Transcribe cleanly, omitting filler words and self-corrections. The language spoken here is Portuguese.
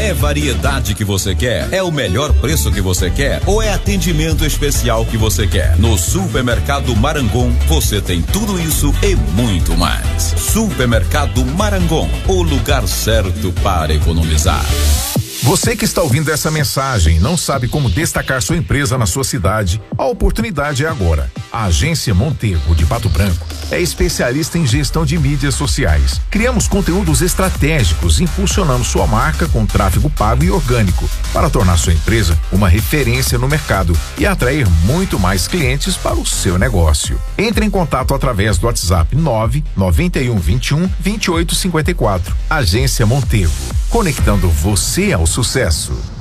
É variedade que você quer? É o melhor preço que você quer? Ou é atendimento especial que você quer? No Supermercado Marangon, você tem tudo isso e muito mais. Supermercado Marangon, o lugar certo para economizar. Você que está ouvindo essa mensagem e não sabe como destacar sua empresa na sua cidade, a oportunidade é agora. A Agência Montego de Pato Branco é especialista em gestão de mídias sociais. Criamos conteúdos estratégicos, impulsionamos sua marca com tráfego pago e orgânico para tornar sua empresa uma referência no mercado e atrair muito mais clientes para o seu negócio. Entre em contato através do WhatsApp 99121 2854. Agência Montego, conectando você ao sucesso.